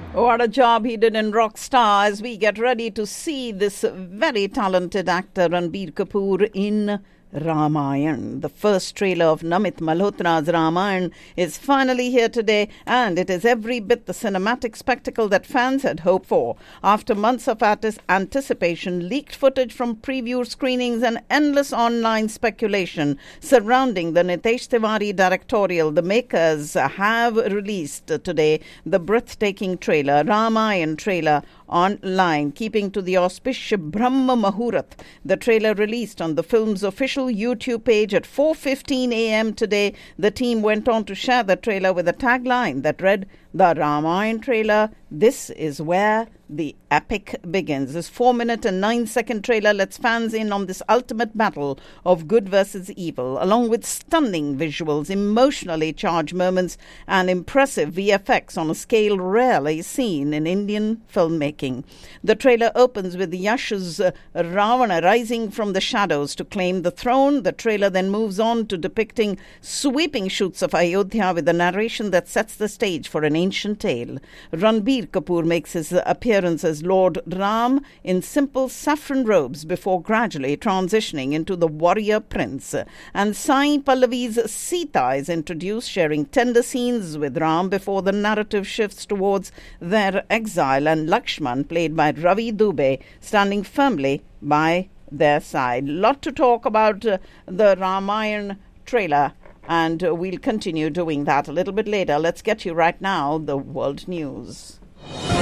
What a job he did in Rockstar as we get ready to see this very talented actor Ranbir Kapoor in Ramayan. The first trailer of Namit Malhotra's Ramayan is finally here today, and it is every bit the cinematic spectacle that fans had hoped for. After months of anticipation, leaked footage from preview screenings, and endless online speculation surrounding the Nitesh Tiwari directorial, the makers have released today the breathtaking trailer, Ramayan trailer, online, keeping to the auspicious Brahma Muhurat. The trailer released on the film's official YouTube page at 4:15 a.m. today. The team went on to share the trailer with a tagline that read, "The Ramayan trailer, this is where the epic begins." This 4-minute and 9-second trailer lets fans in on this ultimate battle of good versus evil, along with stunning visuals, emotionally charged moments, and impressive VFX on a scale rarely seen in Indian filmmaking. The trailer opens with Yash's Ravana rising from the shadows to claim the throne. The trailer then moves on to depicting sweeping shoots of Ayodhya with a narration that sets the stage for an ancient tale. Ranbir Kapoor makes his appearance as Lord Ram in simple saffron robes before gradually transitioning into the warrior prince. And Sai Pallavi's Sita is introduced, sharing tender scenes with Ram before the narrative shifts towards their exile, and Lakshman, played by Ravi Dubey, standing firmly by their side. Lot to talk about the Ramayan trailer, and we'll continue doing that a little bit later. Let's get you right now the world news.